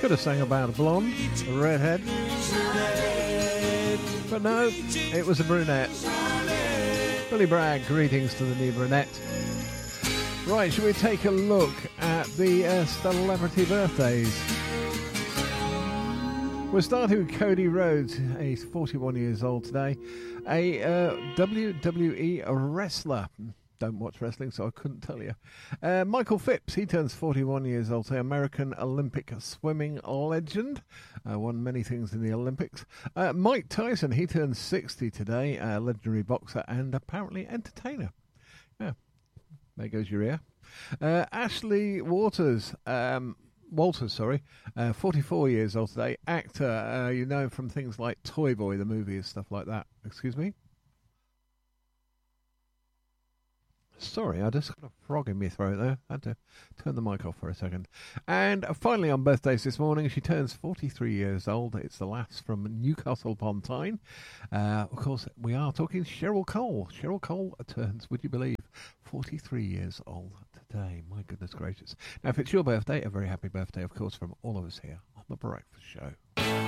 Could have sang about a blonde, a redhead. But no, it was a brunette. Billy Bragg, greetings to the new brunette. Right, shall we take a look at the celebrity birthdays? We're starting with Cody Rhodes. He's 41 years old today. A WWE wrestler. Don't watch wrestling, so I couldn't tell you. Michael Phipps, he turns 41 years old. So American Olympic swimming legend. Won many things in the Olympics. Mike Tyson, he turns 60 today. Legendary boxer and apparently entertainer. Yeah, there goes your ear. Ashley Walters, 44 years old today. Actor, you know him from things like Toy Boy, the movie, and stuff like that. Excuse me? Sorry, I just got a frog in my throat there. I had to turn the mic off for a second. And finally, on birthdays this morning, she turns 43 years old. It's the lass from Newcastle upon Tyne. Of course, we are talking Cheryl Cole. Cheryl Cole turns, would you believe, 43 years old today. My goodness gracious. Now, if it's your birthday, a very happy birthday, of course, from all of us here on The Breakfast Show.